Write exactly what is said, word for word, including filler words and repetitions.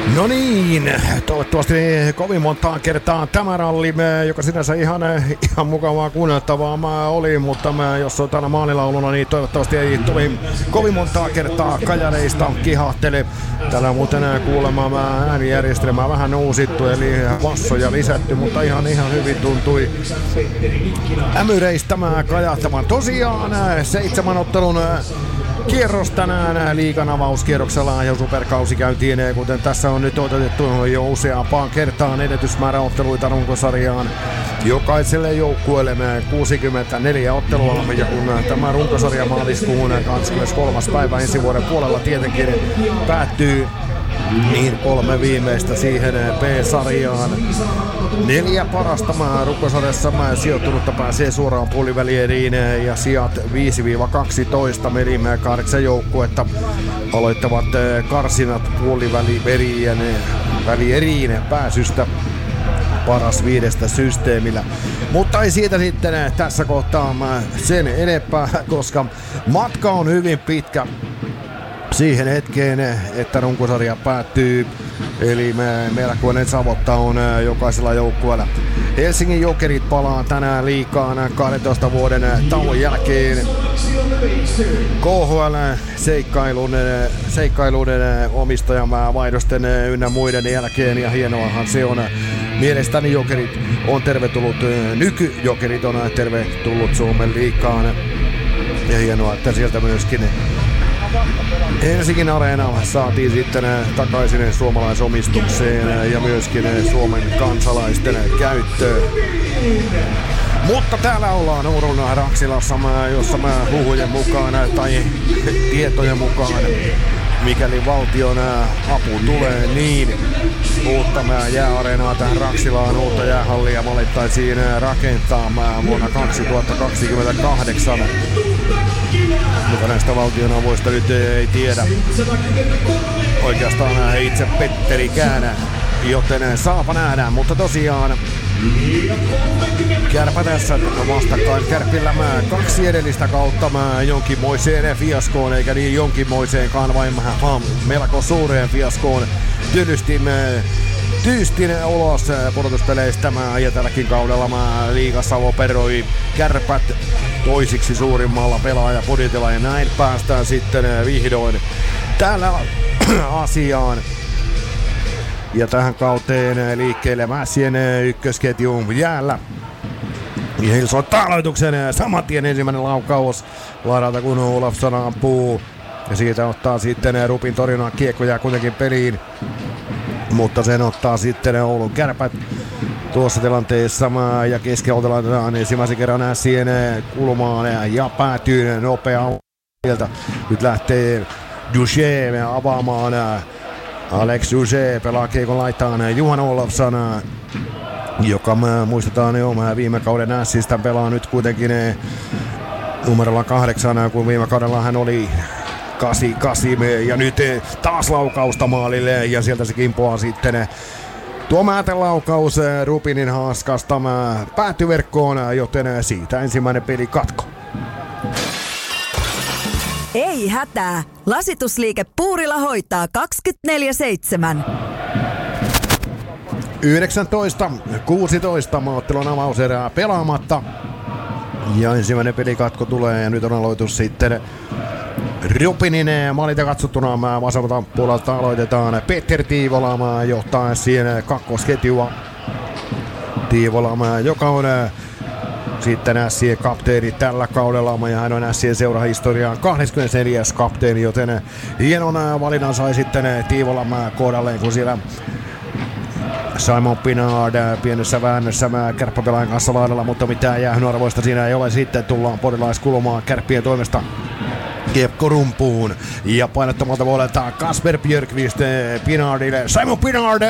No niin, toivottavasti kovin montaa kertaa tämä ralli, joka sinänsä ihan, ihan mukavaa kuunneltavaa oli, mutta jos on täällä maalilauluna, niin toivottavasti ei tovin, kovin montaa kertaa kajareista kihahtele. Täällä on muuten kuulemma äänijärjestelmää vähän uusittu, eli bassoja lisätty, mutta ihan, ihan hyvin tuntui ämyreistä tämä kajahtamaan. Tosiaan seitsemän ottelun kierros tänään liigan avauskierroksella ja superkausi käytiin, kuten tässä on nyt otettu jo useampaan kertaan ennätysmäärä otteluita runkosarjaan. Jokaiselle joukkueelle kuusikymmentäneljä ottelua, ja kun tämä runkosarja maaliskuun kahdeskymmeneskolmas päivä ensi vuoden puolella tietenkin päättyy, niin kolme viimeistä siihen B-sarjaan. Neljä parasta runkosarjassa sijoittunutta pääsee suoraan puolivälieriin ja sijat viisi kaksitoista eli kahdeksan joukkuetta aloittavat karsinat puolivälieriin välieriin pääsystä paras viidestä systeemillä. Mutta ei siitä sitten tässä kohtaa sen enempää, koska matka on hyvin pitkä siihen hetkeen, että runkosarja päättyy. Eli me, melkoinen savotta on jokaisella joukkueella. Helsingin Jokerit palaa tänään liigaan kahdentoista vuoden tauon jälkeen. K H L-seikkailun seikkailuiden omistajan vaihdosten ynnä muiden jälkeen, ja hienoahan se on. Mielestäni Jokerit on tervetullut, nykyjokerit on tervetullut Suomen liigaan. Ja hienoa, että sieltä myöskin Helsingin Areena saatiin sitten takaisin suomalaisomistukseen ja myöskin Suomen kansalaisten käyttöön. Mutta täällä ollaan Oulun Raksilassa, jossa mä huhujen mukaan tai tietojen mukaan, mikäli valtion apu tulee, niin uutta jääareenaa tähän Raksilaan, uutta jäähallia alettaisiin rakentaa vuonna kaksituhattakaksikymmentäkahdeksan. Mutta näistä valtion avuista nyt ei tiedä oikeastaan itse Petterikään, joten saapa nähdään. Mutta tosiaan Kärpä tässä vastakkain. Kärpillä mä kaksi edellistä kautta mä jonkinmoiseen fiaskoon, eikä niin jonkinmoiseenkaan, vaan melko suureen fiaskoon tylystimme tyystin ulos pudotuspeleistä mä, ja tälläkin kaudella mä liigassa operoi Kärpät toisiksi suurimmalla pelaajapudjetilla, ja näin päästään sitten vihdoin täällä asiaan. Ja tähän kauteen liikkeelle Mässien ykkösketjun jäällä. Ja Hills ottaa aloituksen saman tien ensimmäinen laukaus laidalta, kun Olofsson ampuu. Ja siitä ottaa sitten Rupin torjunnan kiekko, jää kuitenkin peliin. Mutta sen ottaa sitten Oulun Kärpät tuossa tilanteessa ja keskeltä laitetaan ensimmäisen kerran Ässien kulmaan ja päätyy nopea sieltä. Nyt lähtee Duché avaamaan. Alex Duché pelaa kiekon laitaan Johan Olofsson, joka muistetaan jo viime kauden Ässistä pelaa nyt kuitenkin numerolla kahdeksan, kun viime kaudella hän oli kasi, kasi, ja nyt taas laukausta maalille, ja sieltä se kimpoaa sitten tuo määtelaukaus Rupinin haaskasta päätyverkkoon, joten siitä ensimmäinen peli katko. Ei hätää, Lasitusliike Puurila hoitaa kaksikymmentäneljä seitsemän. yhdeksäntoista kuusitoista ottelun avauserää pelaamatta. Ja ensimmäinen pelikatko tulee, ja nyt on aloitus sitten Rupinin maalilta katsottuna vasemmalta puolelta aloitetaan. Peter Tiivola johtaa siihen kakkosketjua. Tiivola, joka on sitten Ässien kapteeni tällä kaudella, ja hän on Ässien seurahistoriaan kaksikymmentäneljäs kapteeni, joten hienon valinnan sai sitten Tiivola kohdalleen, kun siellä Simon Pinard pienessä väännössä kärppäpelaajan kanssa laidalla, mutta mitään jäähynarvoista siinä ei ole. Sitten tullaan porilaiskulmaan Kärppien toimesta kiekko rumpuun, ja painottomalta puolelta Kasper Björkqvist Pinardille. Simon Pinard